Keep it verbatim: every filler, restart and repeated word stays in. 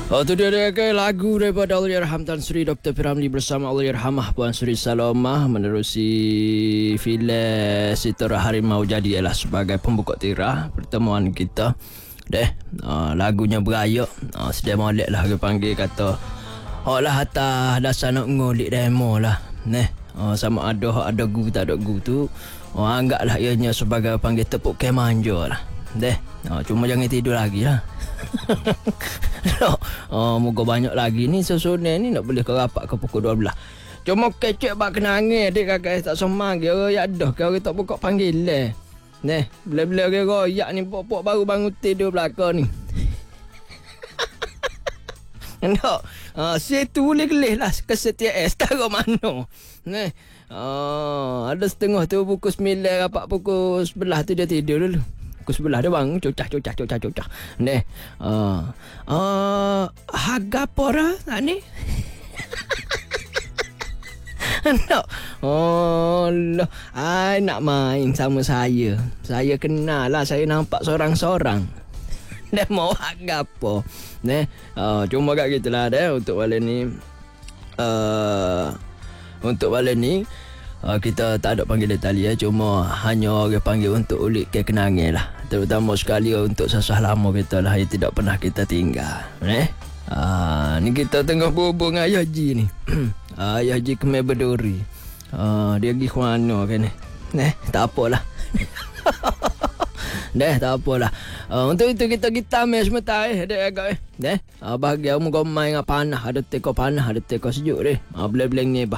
Oh, tu dia dia ke lagu daripada Allahyarham Tan Sri Doktor P. Ramlee bersama Allahyarhamah Puan Sri Salomah menerusi filem Sitara Harimau Jadi ialah sebagai pembuka tirah pertemuan kita. Deh, uh, lagunya berayak. Uh, sedih molek lah dia panggil kata. Oh lah atas dasar nak ngulik demo lah. Neh, uh, sama ada hak ada gu tak ada gu tu. Oh, anggaplah ianya sebagai panggil tepuk kemanja lah. Deh, uh, cuma jangan tidur lagi lah. Oh, moga banyak lagi ni sesuai ni nak boleh ke rapat ke pukul dua belas. Cuma kecek bak kenangin adik kakak tak semang kira ya dah kira tak buka panggil leh. Neh, bila-bila kira royak ni pok-pok baru bangun tidur belakang ni. Nak, ah, saya tu boleh kelih lah kesetiaan setara mana. Neh, ah, ada setengah tu pukul sembilan rapat pukul sebelas tu dia tidur dulu. Pukul sebelah dia bang, cocah, cocah, cocah, cocah. Neh, ah, ah, harga pora tak ni? Nak, oh lah, I nak main sama saya. Saya kenal lah, saya nampak seorang-seorang. Dia mau harga apa? Neh, uh, cuma kat kita lah deh untuk malam ni. Uh, untuk malam ni, uh, kita tak ada panggil Italia, cuma hanya orang panggil untuk ulik ke kenangan lah. Terutama sekali untuk sasah lama kita lah yang tidak pernah kita tinggal. Neh, uh, ni kita tengah berhubung dengan Ayah Haji ni. uh, Ayah Haji Kemai Berduri. Uh, dia pergi ke mana kan ni? Neh, tak apalah. Dah tak apalah. Uh, untuk itu kita kita main sebentar eh. Ada agak eh. Dah. Uh, bahagia mu kau main dengan panah. Ada teko panah, ada teko sejuk deh. Uh, Bila-bila ni bah.